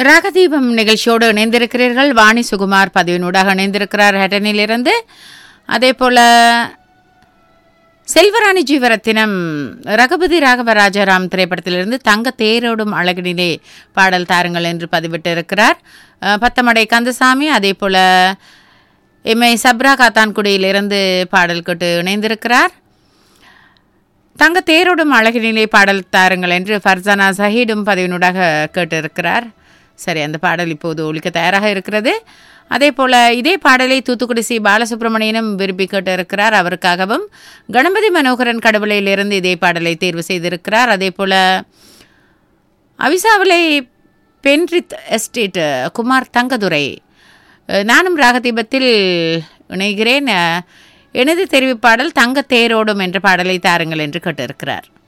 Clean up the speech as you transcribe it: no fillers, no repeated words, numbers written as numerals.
ராகதீபம் நிகழ்ச்சியோடு இணைந்திருக்கிறீர்கள். வாணி சுகுமார் பதிவினூடாக இணைந்திருக்கிறார் ஹட்டனிலிருந்து. அதே போல செல்வராணி ஜீவரத்தினம் ரகுபதி ராகவ ராஜாராம் திரைப்படத்திலிருந்து தங்க தேரோடும் அழகினிலே பாடல் தாருங்கள் என்று பதிவிட்டு இருக்கிறார். பத்தமடை கந்தசாமி அதே போல எம்ஐ சப்ரா காத்தான்குடியிலிருந்து பாடல் கேட்டு இணைந்திருக்கிறார். தங்க தேரோடும் அழகினிலே பாடல் தாருங்கள் என்று ஃபர்சானா சஹீடும் பதிவினூடாக கேட்டிருக்கிறார். சரி, அந்த பாடல் இப்போது ஒழிக்க தயாராக இருக்கிறது. அதே போல் இதே பாடலை தூத்துக்குடி சி பாலசுப்ரமணியனும் விரும்பி கேட்டு இருக்கிறார். அவருக்காகவும் கணபதி மனோகரன் கடவுளையிலிருந்து இதே பாடலை தேர்வு செய்திருக்கிறார். அதே போல் அவிசாவிலை பென்ரித் எஸ்டேட் குமார் தங்கதுரை நானும் ராகதீபத்தில் இணைகிறேன், எனது தெரிவிப்பாடல் தங்க தேரோடும் என்ற பாடலை தாருங்கள் என்று கேட்டிருக்கிறார்.